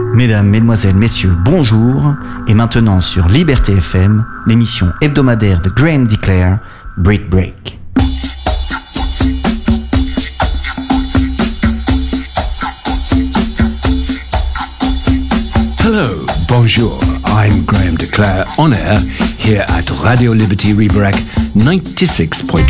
Mesdames, Mesdemoiselles, Messieurs, bonjour. Et maintenant sur Liberté FM, l'émission hebdomadaire de Graham DeClaire, Brick Break. Hello, bonjour. I'm Graham DeClaire on air here at Radio Liberty Ribeirac 96.1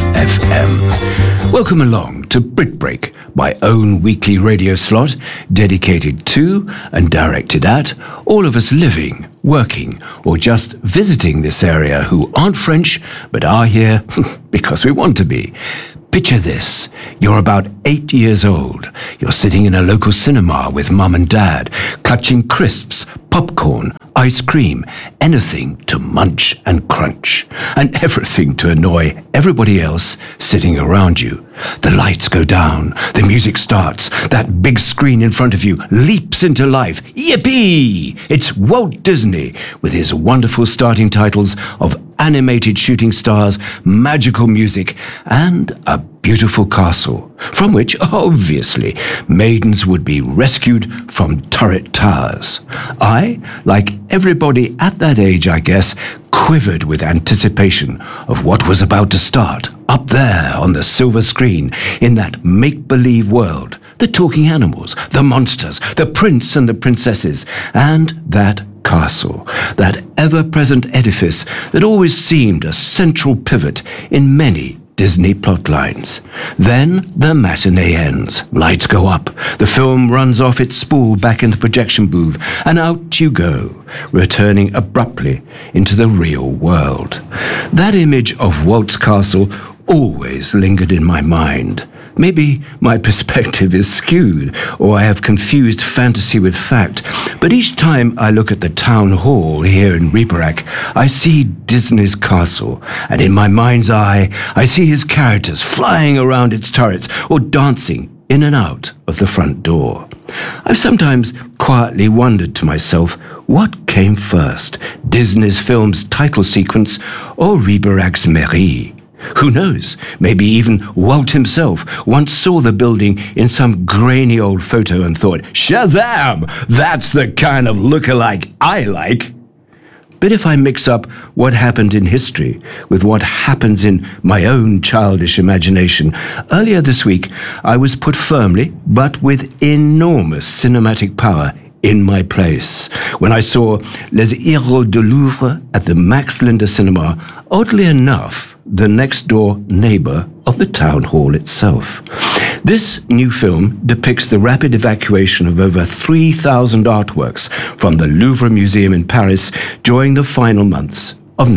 FM. Welcome along to Brick Break, my own weekly radio slot dedicated to and directed at all of us living, working, or just visiting this area who aren't French but are here because we want to be. Picture this. You're about 8 years old. You're sitting in a local cinema with mum and dad, clutching crisps, popcorn, ice cream, anything to munch and crunch, and everything to annoy everybody else sitting around you. The lights go down, the music starts, that big screen in front of you leaps into life. Yippee! It's Walt Disney with his wonderful starting titles of animated shooting stars, magical music, and a beautiful castle, from which, obviously, maidens would be rescued from turret towers. I, like everybody at that age, I guess, quivered with anticipation of what was about to start up there on the silver screen in that make-believe world. The talking animals, the monsters, the prince and the princesses, and that castle, that ever-present edifice that always seemed a central pivot in many Disney plotlines. Then the matinee ends. Lights go up. The film runs off its spool back in the projection booth, and out you go, returning abruptly into the real world. That image of Walt's castle always lingered in my mind. Maybe my perspective is skewed, or I have confused fantasy with fact, but each time I look at the town hall here in Ribeirac, I see Disney's castle, and in my mind's eye, I see his characters flying around its turrets or dancing in and out of the front door. I've sometimes quietly wondered to myself, what came first, Disney's film's title sequence or Ribeirac's mairie? Who knows? Maybe even Walt himself once saw the building in some grainy old photo and thought, Shazam! That's the kind of look-alike I like. But if I mix up what happened in history with what happens in my own childish imagination, earlier this week I was put firmly, but with enormous cinematic power, in my place when I saw Les Héros du Louvre at the Max Linder Cinema, oddly enough, the next-door neighbor of the town hall itself. This new film depicts the rapid evacuation of over 3,000 artworks from the Louvre Museum in Paris during the final months of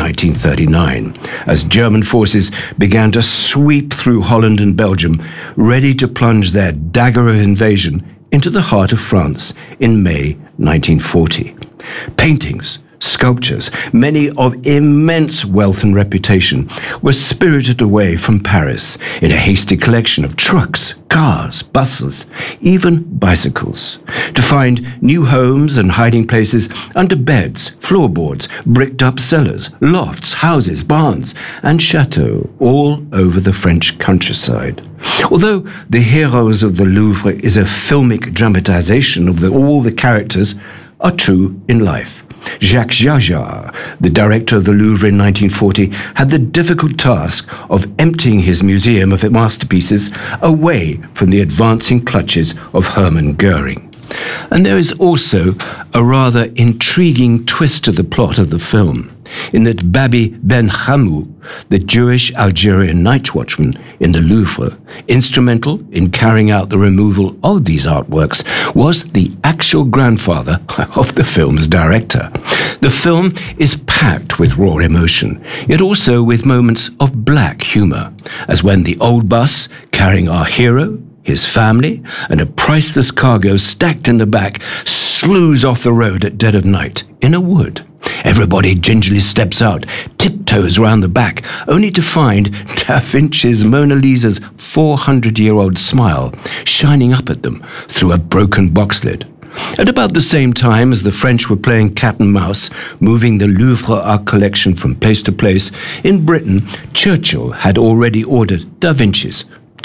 1939, as German forces began to sweep through Holland and Belgium, ready to plunge their dagger of invasion into the heart of France in May 1940. Paintings, sculptures, many of immense wealth and reputation, were spirited away from Paris in a hasty collection of trucks, cars, buses, even bicycles, to find new homes and hiding places under beds, floorboards, bricked-up cellars, lofts, houses, barns, and chateaux all over the French countryside. Although The Heroes of the Louvre is a filmic dramatization of all the characters are true in life. Jacques Jaja, the director of the Louvre in 1940, had the difficult task of emptying his museum of masterpieces away from the advancing clutches of Hermann Goering. And there is also a rather intriguing twist to the plot of the film, in that Babi Ben Hamou, the Jewish Algerian night watchman in the Louvre, instrumental in carrying out the removal of these artworks, was the actual grandfather of the film's director. The film is packed with raw emotion, yet also with moments of black humor, as when the old bus carrying our hero, his family, and a priceless cargo stacked in the back slews off the road at dead of night in a wood. Everybody gingerly steps out, tiptoes round the back, only to find Da Vinci's Mona Lisa's 400-year-old smile shining up at them through a broken box lid. At about the same time as the French were playing cat and mouse, moving the Louvre art collection from place to place, in Britain, Churchill had already ordered Da Vinci's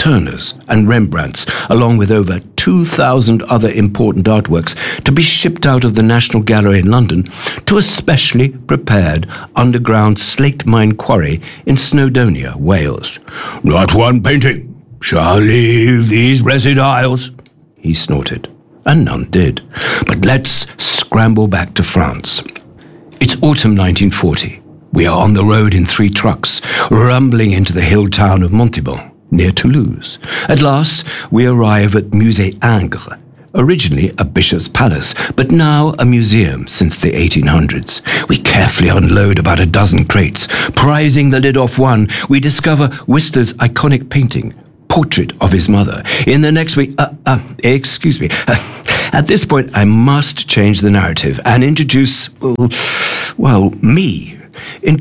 Turners and Rembrandts, along with over 2,000 other important artworks, to be shipped out of the National Gallery in London to a specially prepared underground slate mine quarry in Snowdonia, Wales. "Not one painting shall leave these blessed isles," he snorted, and none did. But let's scramble back to France. It's autumn 1940. We are on the road in 3 trucks, rumbling into the hill town of Montauban, near Toulouse. At last, we arrive at Musée Ingres, originally a bishop's palace, but now a museum since the 1800s. We carefully unload about a dozen crates. Prizing the lid off one, we discover Whistler's iconic painting, Portrait of His Mother. In the next week, excuse me. At this point, I must change the narrative and introduce, me. In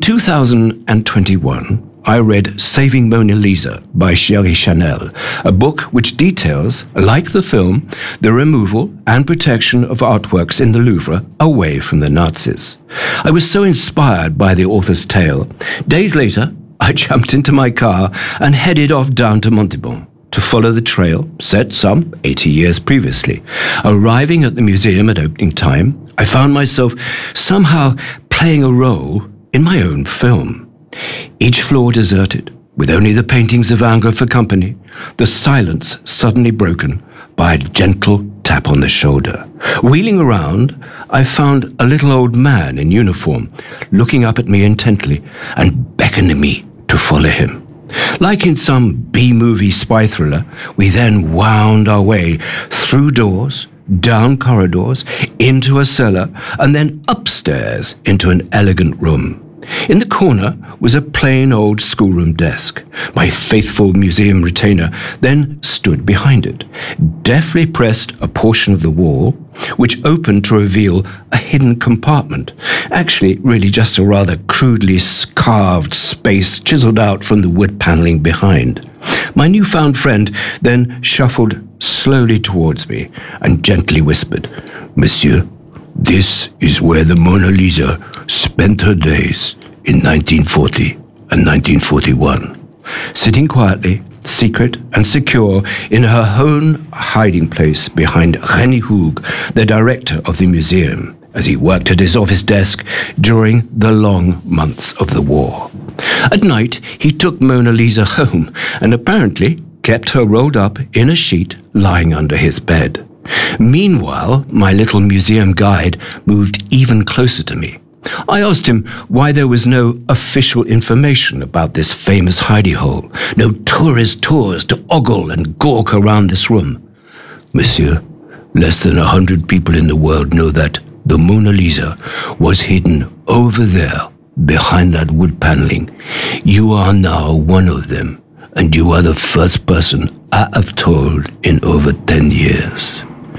2021, I read Saving Mona Lisa by Sherry Chanel, a book which details, like the film, the removal and protection of artworks in the Louvre away from the Nazis. I was so inspired by the author's tale. Days later, I jumped into my car and headed off down to Montauban to follow the trail set some 80 years previously. Arriving at the museum at opening time, I found myself somehow playing a role in my own film. Each floor deserted, with only the paintings of Ingres for company, the silence suddenly broken by a gentle tap on the shoulder. Wheeling around, I found a little old man in uniform, looking up at me intently and beckoning me to follow him. Like in some B-movie spy thriller, we then wound our way through doors, down corridors, into a cellar, and then upstairs into an elegant room. In the corner was a plain old schoolroom desk. My faithful museum retainer then stood behind it, deftly pressed a portion of the wall, which opened to reveal a hidden compartment, actually really just a rather crudely carved space chiseled out from the wood paneling behind. My newfound friend then shuffled slowly towards me and gently whispered, "Monsieur, this is where the Mona Lisa spent her days in 1940 and 1941. Sitting quietly, secret and secure in her own hiding place behind René Hug, the director of the museum, as he worked at his office desk during the long months of the war. At night, he took Mona Lisa home and apparently kept her rolled up in a sheet lying under his bed. Meanwhile, my little museum guide moved even closer to me. I asked him why there was no official information about this famous hidey hole, no tourist tours to ogle and gawk around this room. "Monsieur, less than 100 people in the world know that the Mona Lisa was hidden over there, behind that wood paneling. You are now one of them, and you are the first person I have told in over 10 years.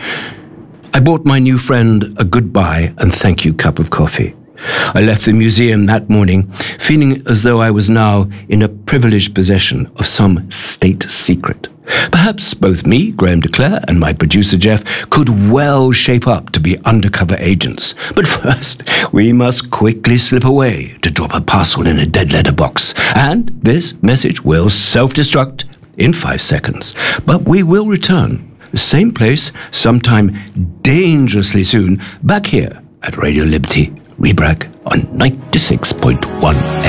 I bought my new friend a goodbye and thank you cup of coffee. I left the museum that morning feeling as though I was now in a privileged possession of some state secret. Perhaps both me, Graham DeClaire, and my producer Jeff could well shape up to be undercover agents. But first, we must quickly slip away to drop a parcel in a dead letter box. And this message will self-destruct in 5 seconds. But we will return, the same place, sometime dangerously soon, back here at Radio Liberty Rebrack on 96.1 FM.